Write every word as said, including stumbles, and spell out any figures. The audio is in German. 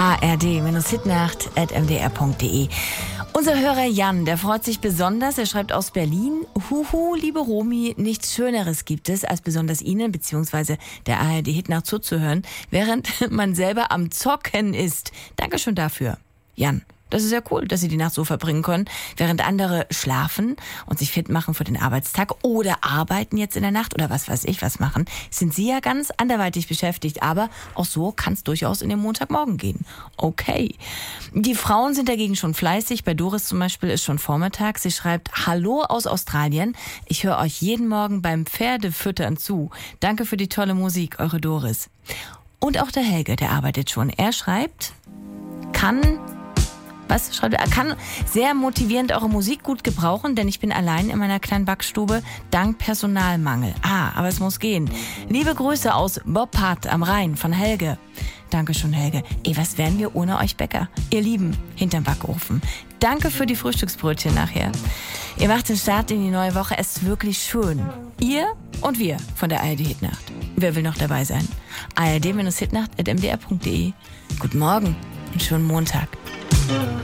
a r d Hitnacht at m d r punkt d e. Unser Hörer Jan, der freut sich besonders. Er schreibt aus Berlin: Huhu, liebe Romy, nichts Schöneres gibt es, als besonders Ihnen bzw. der A R D Hitnacht zuzuhören, während man selber am Zocken ist. Dankeschön dafür, Jan. Das ist ja cool, dass Sie die Nacht so verbringen können, während andere schlafen und sich fit machen für den Arbeitstag oder arbeiten jetzt in der Nacht oder was weiß ich was machen, sind Sie ja ganz anderweitig beschäftigt. Aber auch so kann es durchaus in den Montagmorgen gehen. Okay. Die Frauen sind dagegen schon fleißig. Bei Doris zum Beispiel ist schon Vormittag. Sie schreibt: Hallo aus Australien. Ich höre euch jeden Morgen beim Pferdefüttern zu. Danke für die tolle Musik, eure Doris. Und auch der Helge, der arbeitet schon. Er schreibt, kann... Was schreibt er? Er kann sehr motivierend eure Musik gut gebrauchen, denn ich bin allein in meiner kleinen Backstube dank Personalmangel. Ah, aber es muss gehen. Liebe Grüße aus Boppard am Rhein von Helge. Dankeschön, Helge. Ey, was wären wir ohne euch Bäcker? Ihr Lieben, hinterm Backofen. Danke für die Frühstücksbrötchen nachher. Ihr macht den Start in die neue Woche. Es ist wirklich schön. Ihr und wir von der A R D Hitnacht. Wer will noch dabei sein? a r d Hitnacht at m d r punkt d e. Guten Morgen und schönen Montag.